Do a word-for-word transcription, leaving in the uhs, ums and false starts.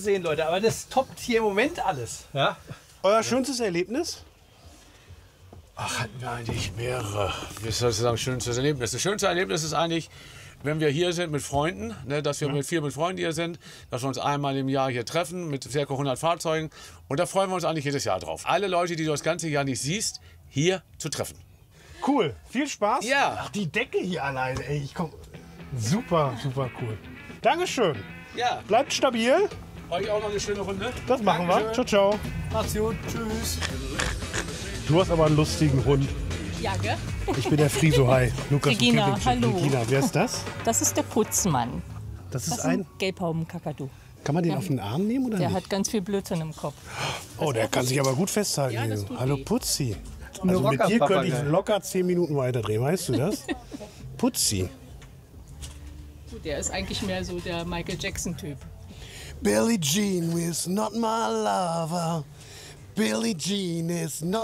sehen, Leute. Aber das toppt hier im Moment alles. Ja? Euer schönstes Erlebnis? Ach, hatten wir eigentlich mehrere. Wie soll ich sagen, schönstes Erlebnis? Das schönste Erlebnis ist eigentlich, wenn wir hier sind mit Freunden, ne, dass wir ja. mit viel mit Freunden hier sind, dass wir uns einmal im Jahr hier treffen mit ca. hundert Fahrzeugen. Und da freuen wir uns eigentlich jedes Jahr drauf. Alle Leute, die du das ganze Jahr nicht siehst, hier zu treffen. Cool, viel Spaß. Ja. Ach, die Decke hier alleine, ey, ich komm. Super, super cool. Dankeschön. Ja. Bleibt stabil. Euch auch noch eine schöne Runde. Das machen Dankeschön. wir. Ciao, ciao. Macht's gut. Tschüss. Du hast aber einen lustigen Hund. Ja, gell? Ich bin der Friso-Hai. Lukas Regina, und hallo. Regina, wer ist das? Das ist der Putzmann. Das ist Das ist ein... ein Gelbhaubenkakadu. Kann man den Ja. auf den Arm nehmen oder Der nicht? hat ganz viel Blödsinn im Kopf. Oh, der kann sich aber gut festhalten. Ja, das hier. tut Hallo weh. Putzi. Eine Also mit dir könnte ich Rocker-Papagei. locker zehn Minuten weiterdrehen, weißt du das? Putzi. Der ist eigentlich mehr so der Michael Jackson-Typ. Billie Jean is not my lover. Billie Jean is not